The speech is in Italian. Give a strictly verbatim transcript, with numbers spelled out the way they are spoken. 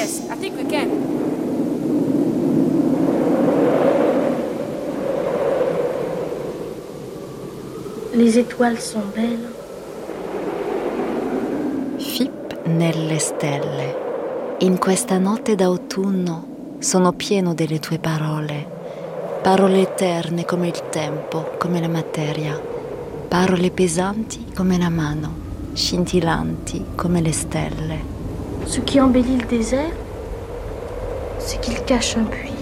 Yes, I think we can. Les étoiles sont belles. Fip nelle stelle. In questa notte d'autunno sono pieno delle tue parole. Parole eterne come il tempo, come la materia. Parole pesanti come la mano, scintillanti come le stelle. Ce qui embellit le désert, c'est qu'il cache un puits.